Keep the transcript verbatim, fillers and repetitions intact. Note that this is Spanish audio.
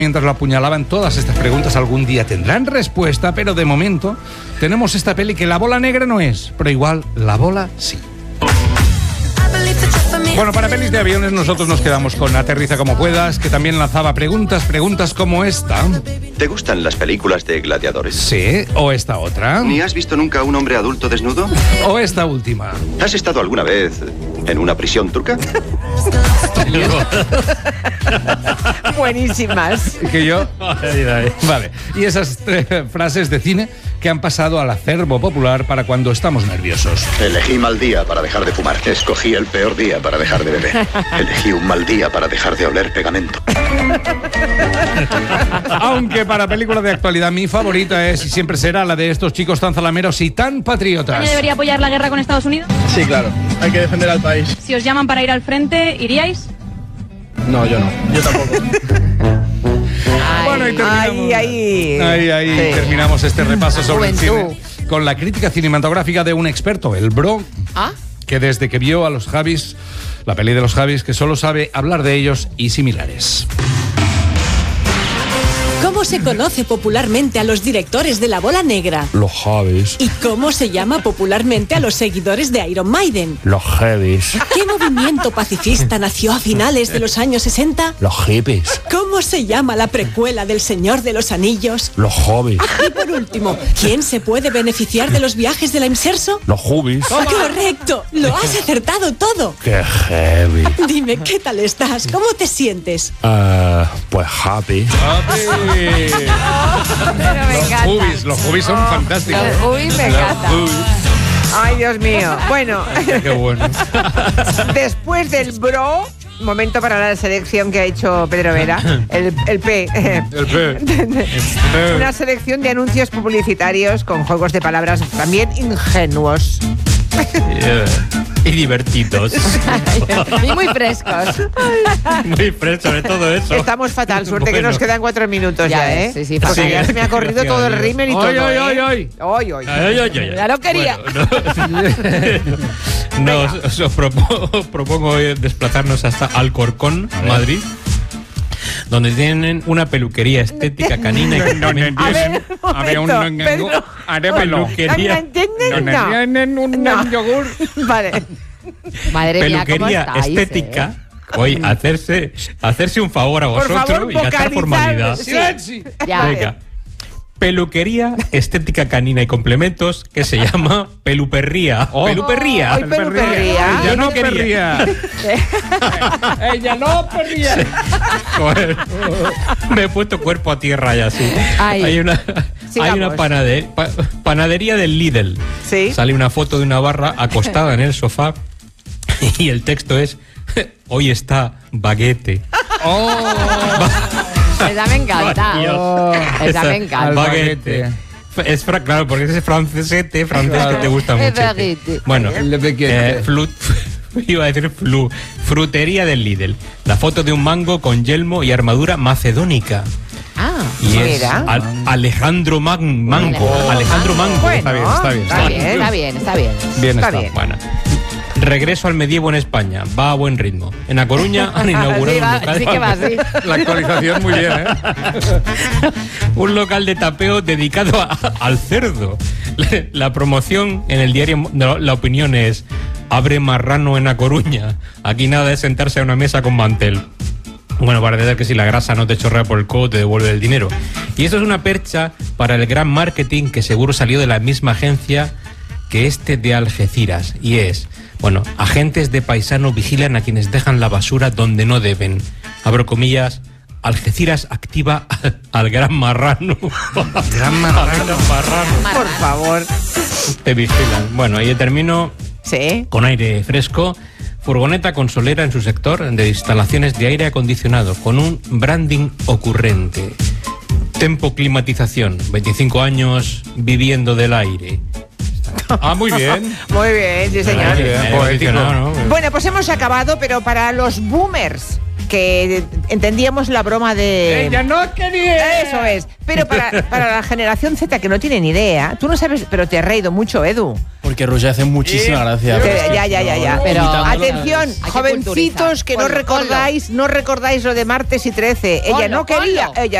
Mientras lo apuñalaban, todas estas preguntas algún día tendrán respuesta, pero de momento tenemos esta peli que la bola negra no es, pero igual la bola sí. Bueno, para pelis de aviones nosotros nos quedamos con Aterriza como puedas, que también lanzaba preguntas, preguntas como esta. ¿Te gustan las películas de gladiadores? Sí, o esta otra. ¿Ni has visto nunca a un hombre adulto desnudo? O esta última. ¿Has estado alguna vez en una prisión turca? Buenísimas. Que yo... Vale. Y esas tres frases de cine que han pasado al acervo popular para cuando estamos nerviosos. Elegí mal día para dejar de fumar. Escogí el peor día para dejar de beber. Elegí un mal día para dejar de oler pegamento. Aunque para películas de actualidad mi favorita es y siempre será la de estos chicos tan zalameros y tan patriotas. ¿España debería apoyar la guerra con Estados Unidos? Sí, claro. Hay que defender al país. Si os llaman para ir al frente, ¿iríais? No, yo no. Yo tampoco. Ay, Bueno, y terminamos, ahí, ahí. ahí, ahí Sí. terminamos este repaso sobre el Juventud. cine con la crítica cinematográfica de un experto, el Bro, ¿Ah? que desde que vio a los Javis, la peli de los Javis, que solo sabe hablar de ellos y similares. ¿Cómo se conoce popularmente a los directores de La Bola Negra? Los Javis. ¿Y cómo se llama popularmente a los seguidores de Iron Maiden? Los heavies. ¿Qué movimiento pacifista nació a finales de los años sesenta? Los hippies. ¿Cómo se llama la precuela del Señor de los Anillos? Los hobbies. Y por último, ¿quién se puede beneficiar de los viajes de la Imserso? Los hubbies. ¡Correcto! ¡Lo has acertado todo! Qué heavy. Dime, ¿qué tal estás? ¿Cómo te sientes? Uh, pues happy. Pero me Los encanta. Javis, los Javis son fantásticos. Los Javis me Los encanta. Javis. Ay, Dios mío. Bueno, Qué bueno. después del Bro, momento para la selección que ha hecho Pedro Vera, el, el P. El P. Una selección de anuncios publicitarios con juegos de palabras también ingenuos. Y divertidos. Y muy frescos. Muy fresco, sobre todo eso. Estamos fatal, suerte que Bueno. nos quedan cuatro minutos ya, Ya ¿eh? ves, sí, sí, Porque fatal. ya se me ha corrido todo el rímel y todo. Ay, ay, ay, ¿eh? ay. Ay, ay. Ay, ay, ay, ay. Ya lo quería. Bueno, no, no, os, os propongo, propongo desplazarnos hasta Alcorcón, Madrid, donde tienen una peluquería estética canina y complemento. A ver, un Había un momento, Pedro. arépelo. Peluquería. ¿No entienden? No, No. tienen un No. yogur. Vale. Madre mía, ¿cómo Peluquería estáis, estética. eh? Hoy hacerse, hacerse un favor a Por vosotros favor, y gastar vocalizar. formalidad. Sí. Silencio. Ya. Venga. Peluquería estética canina y complementos que se llama Peluperría. Oh. Peluperría. Ay, peluperría. Ella no no quería. perría. Ella no perría. Joder. Me he puesto cuerpo a tierra ya, sí. Ay. Hay una, Sigamos. hay una panade- pa- panadería del Lidl. Sí. Sale una foto de una barra acostada en el sofá y el texto es: hoy está baguete. Esa me encanta. Dios. Esa me encanta. Baguete. Es fra- claro, porque ese francesete francés que te gusta Es mucho. baguete. Bueno, Le baguette. eh, flu- iba a decir flu, frutería del Lidl. La foto de un mango con yelmo y armadura macedónica. Ah, Y es Mira. Al- Alejandro Man- Mango. Alejandro Alejandro Mango. Bueno, Está bien, está bien. está bien, está bien, está bien. Bien Está está. bien. Bueno. Regreso al medievo en España. Va a buen ritmo. En A Coruña han inaugurado Sí, un va, local. sí que va, sí. La actualización muy bien, ¿eh? Un local de tapeo dedicado a- al cerdo. La promoción en el diario no, La Opinión es: abre marrano en A Coruña. Aquí nada de sentarse a una mesa con mantel. Bueno, parece ser que si la grasa no te chorrea por el codo, te devuelve el dinero. Y esto es una percha para el gran marketing que seguro salió de la misma agencia que este de Algeciras. Y es, bueno, agentes de paisano vigilan a quienes dejan la basura donde no deben. Abro comillas: Algeciras activa al gran marrano. Gran marrano. Al gran marrano. Por favor. Te vigilan. Bueno, y termino Sí. con aire fresco. Furgoneta consolera en su sector de instalaciones de aire acondicionado con un branding ocurrente. Tempo Climatización, veinticinco años viviendo del aire. Ah, muy bien. Muy bien, sí, señor. Muy bien, Aire poético. acondicionado, ¿no? Bueno, pues hemos acabado, pero para los boomers que entendíamos la broma de... ¡Ella no quería! Eso es. Pero para, para la generación Z que no tiene ni idea, tú no sabes, pero te has reído mucho, Edu. Porque Roger hace muchísima gracia. Te- pero- ya, ya, ya, ya. No, Pero- imitando- Atención, Hay que jovencitos culturizar. que no Ponlo, recordáis, no recordáis lo de martes y trece. Ella Ponlo, no quería, ponlo. ella